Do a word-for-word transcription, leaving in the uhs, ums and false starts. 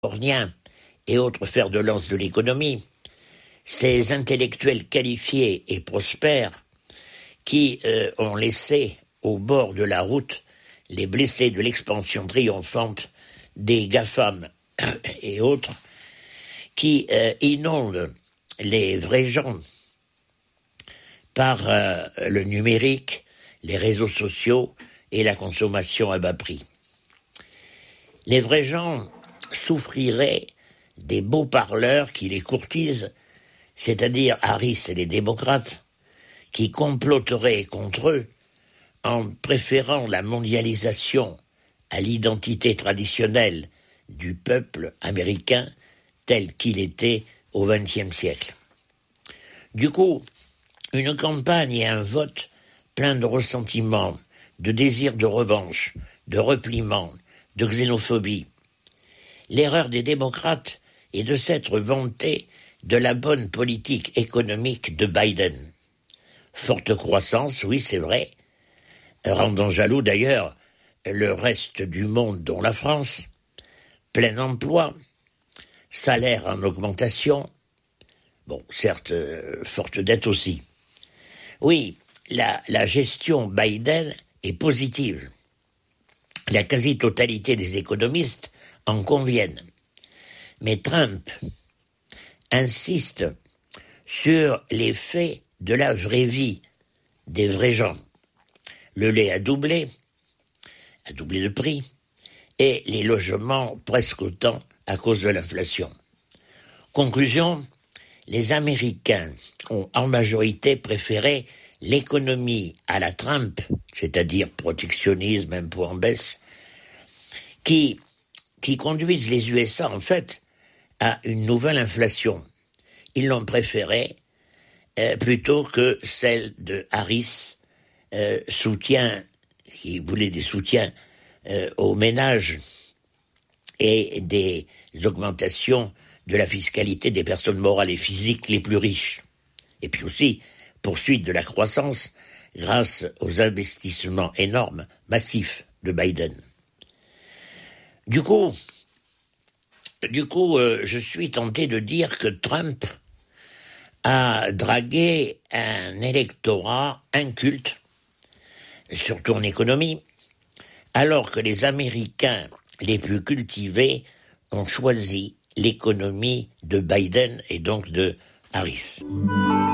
Orniens et autres fers de lance de l'économie, ces intellectuels qualifiés et prospères qui euh, ont laissé au bord de la route les blessés de l'expansion triomphante des GAFAM et autres, qui euh, inondent les vrais gens par euh, le numérique, les réseaux sociaux et la consommation à bas prix. Les vrais gens souffriraient des beaux parleurs qui les courtisent, c'est-à-dire Harris et les démocrates, qui comploteraient contre eux en préférant la mondialisation à l'identité traditionnelle du peuple américain tel qu'il était au vingtième siècle. Du coup, une campagne et un vote plein de ressentiment, de désir de revanche, de repliement, de xénophobie. L'erreur des démocrates est de s'être vantés de la bonne politique économique de Biden. Forte croissance, oui, c'est vrai, rendant jaloux d'ailleurs le reste du monde, dont la France, plein emploi, salaire en augmentation, bon, certes, euh, forte dette aussi. Oui, la, la gestion Biden est positive. La quasi-totalité des économistes en conviennent. Mais Trump insiste sur l'effet de la vraie vie, des vrais gens. Le lait a doublé, a doublé de prix, et les logements presque autant à cause de l'inflation. Conclusion, les Américains ont en majorité préféré l'économie à la Trump, c'est-à-dire protectionnisme, impôt en baisse, qui, qui conduisent les U S A en fait à une nouvelle inflation. Ils l'ont préférée euh, plutôt que celle de Harris, euh, soutien, qui voulait des soutiens euh, aux ménages et des augmentations de la fiscalité des personnes morales et physiques les plus riches. Et puis aussi, poursuite de la croissance grâce aux investissements énormes, massifs de Biden. Du coup, du coup, euh, je suis tenté de dire que Trump a dragué un électorat inculte, surtout en économie, alors que les Américains les plus cultivés ont choisi l'économie de Biden et donc de Harris.